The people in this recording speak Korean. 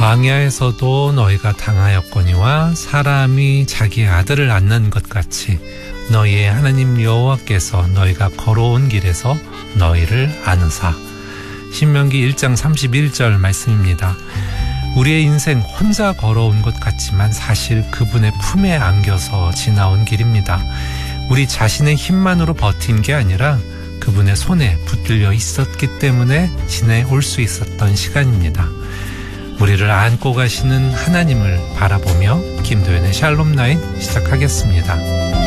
광야에서도 너희가 당하였거니와 사람이 자기 아들을 낳는 것 같이 너희의 하나님 여호와께서 너희가 걸어온 길에서 너희를 안으사. 신명기 1장 31절 말씀입니다. 우리의 인생 혼자 걸어온 것 같지만 사실 그분의 품에 안겨서 지나온 길입니다. 우리 자신의 힘만으로 버틴 게 아니라 그분의 손에 붙들려 있었기 때문에 지내올 수 있었던 시간입니다. 우리를 안고 가시는 하나님을 바라보며 김도연의 샬롬 나인 시작하겠습니다.